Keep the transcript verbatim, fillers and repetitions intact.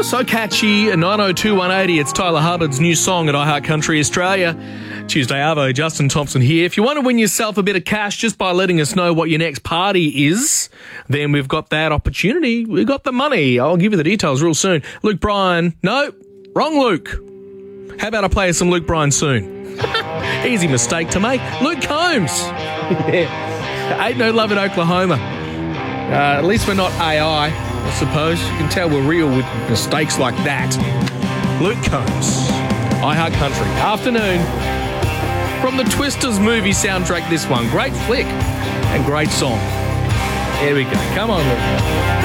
So catchy. nine oh two one eighty. It's Tyler Hubbard's new song at iHeart Country Australia. Tuesday Arvo, Justin Thompson here. If you want to win yourself a bit of cash just by letting us know what your next party is, then we've got that opportunity. We've got the money. I'll give you the details real soon. Luke Bryan. No, wrong Luke. How about I play some Luke Bryan soon? Easy mistake to make. Luke Combs. Yeah. Ain't no love in Oklahoma. Uh, at least we're not A I, I suppose. You can tell we're real with mistakes like that. Luke Combs. iHeart Country. Afternoon. From the Twisters movie soundtrack, this one. Great flick and great song. Here we go. Come on, Luke.